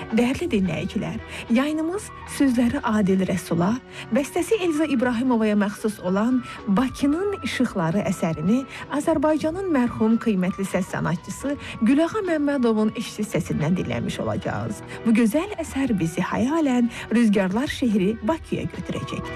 Dəyərli dinləyicilər, yayınımız sözləri Adil Rəsula, bəstəsi Elza İbrahimovaya məxsus olan Bakının İşıqları əsərini Azərbaycanın mərhum qiymətli səs sanatçısı Gülağa Məmmədovun eşsiz səsindən dinləmiş olacağız. Bu gözəl əsər bizi hayalən Rüzgarlar şehri Bakıya götürəcəkdir.